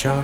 Ciao.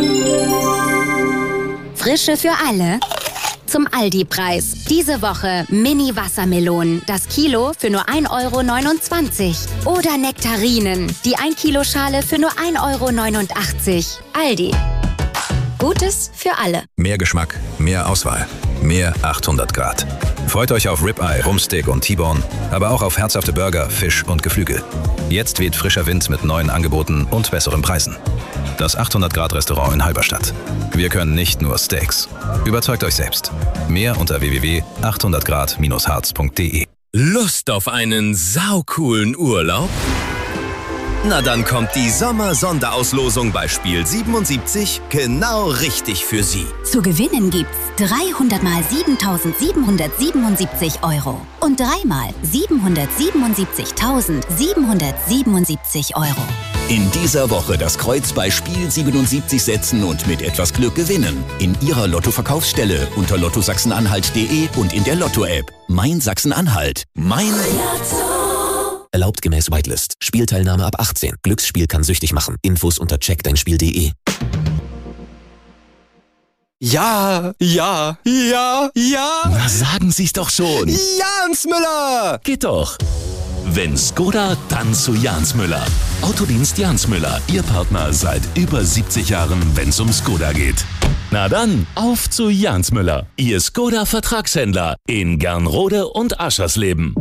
Frische für alle. Zum Aldi-Preis. Diese Woche Mini-Wassermelonen. Das Kilo für nur 1,29 €. Oder Nektarinen. Die 1-Kilo-Schale für nur 1,89 €. Aldi. Gutes für alle. Mehr Geschmack, mehr Auswahl, mehr 800 Grad. Freut euch auf Ribeye, Rumpsteak und T-Bone, aber auch auf herzhafte Burger, Fisch und Geflügel. Jetzt weht frischer Wind mit neuen Angeboten und besseren Preisen. Das 800-Grad-Restaurant in Halberstadt. Wir können nicht nur Steaks. Überzeugt euch selbst. Mehr unter www.800grad-harz.de. Lust auf einen saucoolen Urlaub? Na dann kommt die Sommer-Sonderauslosung bei Spiel 77 genau richtig für Sie. Zu gewinnen gibt's 300 mal 7.777 € und 3 mal 777.777 €. In dieser Woche das Kreuz bei Spiel 77 setzen und mit etwas Glück gewinnen. In Ihrer Lotto-Verkaufsstelle unter lottosachsen-anhalt.de und in der Lotto-App. Mein Sachsen-Anhalt. Mein Lotto. Erlaubt gemäß Whitelist. Spielteilnahme ab 18. Glücksspiel kann süchtig machen. Infos unter checkdeinspiel.de. Ja. Na, sagen Sie's doch schon. Jans Müller! Geht doch. Wenn Skoda, dann zu Jans Müller. Autodienst Jans Müller, Ihr Partner seit über 70 Jahren, wenn's um Skoda geht. Na dann, auf zu Jans Müller, Ihr Skoda-Vertragshändler in Gernrode und Aschersleben.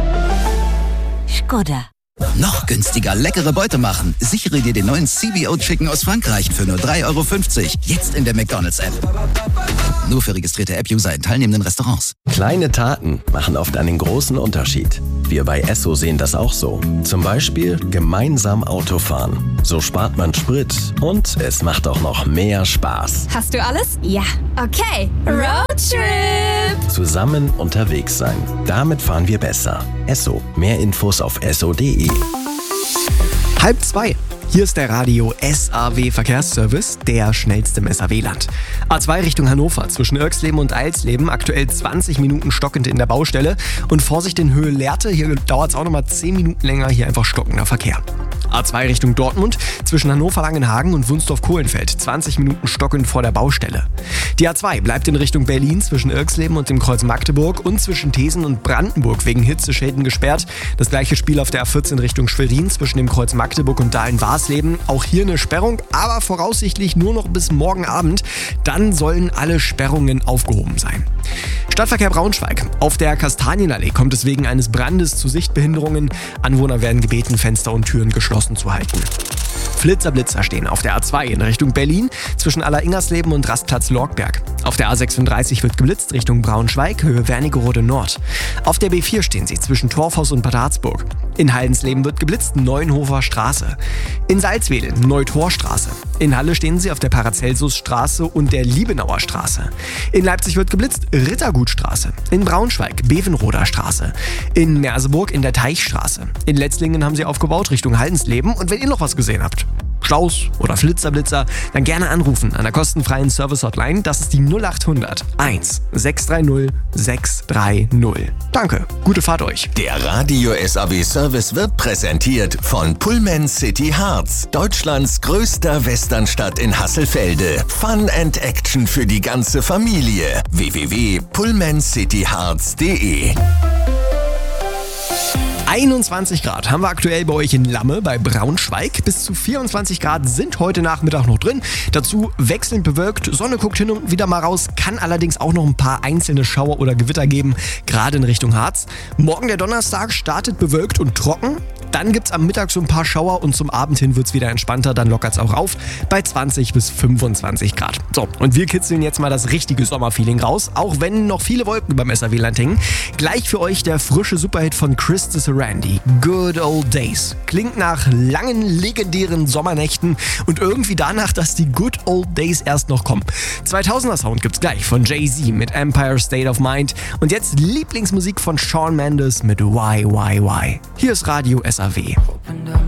Skoda. Noch günstiger leckere Beute machen. Sichere dir den neuen CBO Chicken aus Frankreich für nur 3,50 €. Jetzt in der McDonald's-App. Nur für registrierte App-User in teilnehmenden Restaurants. Kleine Taten machen oft einen großen Unterschied. Wir bei Esso sehen das auch so. Zum Beispiel gemeinsam Autofahren. So spart man Sprit und es macht auch noch mehr Spaß. Hast du alles? Ja. Okay. Roadtrip! Zusammen unterwegs sein. Damit fahren wir besser. Esso. Mehr Infos auf esso.de. 1:30. Hier ist der Radio SAW Verkehrsservice, der schnellste im SAW-Land. A2 Richtung Hannover, zwischen Irxleben und Eilsleben, aktuell 20 Minuten stockend in der Baustelle. Und Vorsicht in Höhe Lehrte, hier dauert es auch nochmal 10 Minuten länger, hier einfach stockender Verkehr. A2 Richtung Dortmund, zwischen Hannover-Langenhagen und Wunsdorf-Kohlenfeld, 20 Minuten stockend vor der Baustelle. Die A2 bleibt in Richtung Berlin, zwischen Irxleben und dem Kreuz Magdeburg und zwischen Thesen und Brandenburg wegen Hitzeschäden gesperrt. Das gleiche Spiel auf der A14 Richtung Schwerin, zwischen dem Kreuz Magdeburg und Dahlen-Warsleben. Auch hier eine Sperrung, aber voraussichtlich nur noch bis morgen Abend. Dann sollen alle Sperrungen aufgehoben sein. Stadtverkehr Braunschweig. Auf der Kastanienallee kommt es wegen eines Brandes zu Sichtbehinderungen. Anwohner werden gebeten, Fenster und Türen geschlossen zu halten. Blitzer stehen auf der A2 in Richtung Berlin zwischen Alleringers-Leben und Rastplatz Lorgberg. Auf der A36 wird geblitzt Richtung Braunschweig, Höhe Wernigerode Nord. Auf der B4 stehen sie zwischen Torfhaus und Bad Harzburg. In Haldensleben wird geblitzt Neuenhofer Straße. In Salzwedel Neutorstraße. In Halle stehen sie auf der Paracelsusstraße und der Liebenauer Straße. In Leipzig wird geblitzt Rittergutstraße. In Braunschweig Bevenroder Straße. In Merseburg in der Teichstraße. In Letzlingen haben sie aufgebaut Richtung Haldensleben. Und wenn ihr noch was gesehen habt, Staus oder Flitzer, dann gerne anrufen an der kostenfreien Service-Hotline. Das ist die 0800 1 630 630. Danke, gute Fahrt euch. Der Radio SAW Service wird präsentiert von Pullman City Harz, Deutschlands größter Westernstadt in Hasselfelde. Fun and Action für die ganze Familie. www.pullmancityharz.de. 21 Grad haben wir aktuell bei euch in Lamme bei Braunschweig. Bis zu 24 Grad sind heute Nachmittag noch drin. Dazu wechselnd bewölkt. Sonne guckt hin und wieder mal raus. Kann allerdings auch noch ein paar einzelne Schauer oder Gewitter geben, gerade in Richtung Harz. Morgen der Donnerstag startet bewölkt und trocken. Dann gibt es am Mittag so ein paar Schauer und zum Abend hin wird es wieder entspannter. Dann lockert es auch auf bei 20 bis 25 Grad. So, und wir kitzeln jetzt mal das richtige Sommerfeeling raus, auch wenn noch viele Wolken beim SAW-Land hängen. Gleich für euch der frische Superhit von Chris Randy, Good Old Days. Klingt nach langen, legendären Sommernächten und irgendwie danach, dass die Good Old Days erst noch kommen. 2000er Sound gibt's gleich von Jay-Z mit Empire State of Mind und jetzt Lieblingsmusik von Shawn Mendes mit Why. Hier ist Radio SAW.